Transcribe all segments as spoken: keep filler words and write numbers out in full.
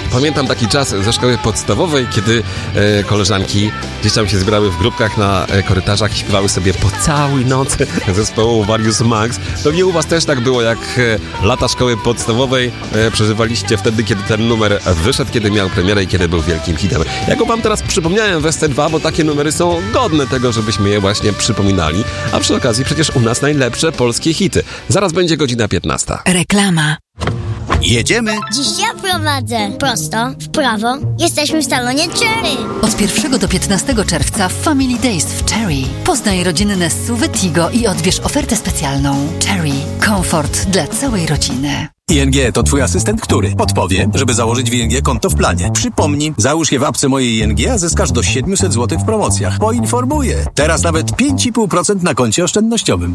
Pamiętam taki czas ze szkoły podstawowej, kiedy e, koleżanki gdzieś tam się zbierały w grupkach na e, korytarzach i śpiewały sobie po całej nocy zespołu Various Max. Pewnie u was też tak było, jak e, lata szkoły podstawowej e, przeżywaliście wtedy, kiedy ten numer wyszedł, kiedy miał premierę i kiedy był wielkim hitem. Ja go wam teraz przypomniałem w S C dwa, bo takie numery są godne tego, żebyśmy je właśnie przypominali. A przy okazji przecież u nas najlepsze polskie hity. Zaraz będzie godzina piętnasta. Reklama. Jedziemy. Dziś ja prowadzę. Prosto, w prawo. Jesteśmy w salonie Cherry. Od pierwszego do piętnastego czerwca w Family Days w Cherry. Poznaj rodzinne S U V Tigo i odbierz ofertę specjalną. Cherry. Komfort dla całej rodziny. I N G to twój asystent, który podpowie, żeby założyć w I N G konto w planie. Przypomnij, załóż je w apce mojej I N G, a zyskasz do siedemset złotych w promocjach. Poinformuję. Teraz nawet pięć i pół procent na koncie oszczędnościowym.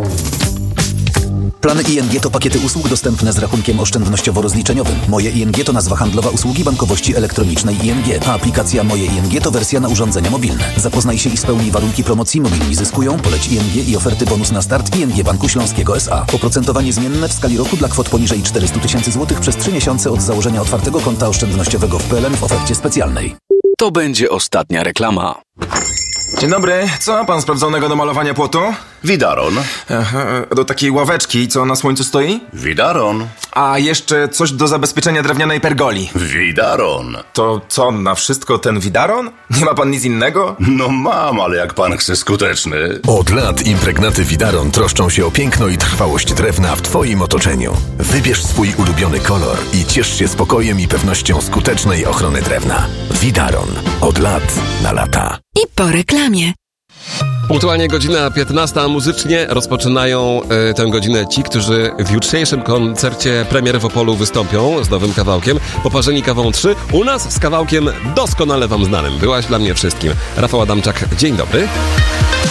Plany I N G to pakiety usług dostępne z rachunkiem oszczędnościowo-rozliczeniowym. Moje I N G to nazwa handlowa usługi bankowości elektronicznej I N G, a aplikacja Moje I N G to wersja na urządzenia mobilne. Zapoznaj się i spełnij warunki promocji Mobilni Zyskują, poleć I N G i oferty bonus na start I N G Banku Śląskiego S A. Oprocentowanie zmienne w skali roku dla kwot poniżej czterysta tysięcy złotych przez trzy miesiące od założenia otwartego konta oszczędnościowego w P L N w ofercie specjalnej. To będzie ostatnia reklama. Dzień dobry, co ma pan sprawdzonego do malowania płotu? Widaron. Aha, do takiej ławeczki, co na słońcu stoi? Widaron. A jeszcze coś do zabezpieczenia drewnianej pergoli. Widaron. To co, na wszystko ten widaron? Nie ma pan nic innego? No mam, ale jak pan chce skuteczny. Od lat impregnaty Widaron troszczą się o piękno i trwałość drewna w twoim otoczeniu. Wybierz swój ulubiony kolor i ciesz się spokojem i pewnością skutecznej ochrony drewna. Widaron. Od lat na lata. I po reklamie. Punktualnie godzina piętnasta, a muzycznie rozpoczynają e, tę godzinę ci, którzy w jutrzejszym koncercie Premier w Opolu wystąpią z nowym kawałkiem Poparzeni kawą trzy. U nas z kawałkiem doskonale wam znanym. Byłaś dla mnie wszystkim. Rafał Adamczak, dzień dobry.